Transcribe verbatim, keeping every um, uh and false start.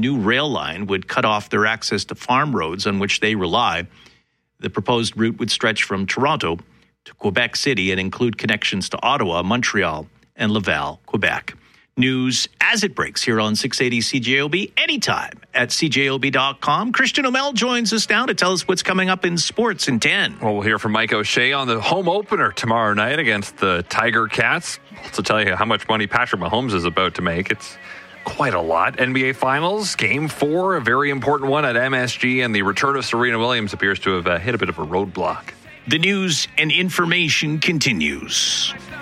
new rail line would cut off their access to farm roads on which they rely. The proposed route would stretch from Toronto to Quebec City and include connections to Ottawa, Montreal, and Laval, Quebec. News as it breaks here on six eighty C J O B, anytime at C J O B dot com. Christian O'Mell joins us now to tell us what's coming up in sports in ten. Well, we'll hear from Mike O'Shea on the home opener tomorrow night against the Tiger Cats. To tell you how much money Patrick Mahomes is about to make. It's quite a lot. N B A Finals, Game four, a very important one at M S G, and the return of Serena Williams appears to have uh, hit a bit of a roadblock. The news and information continues.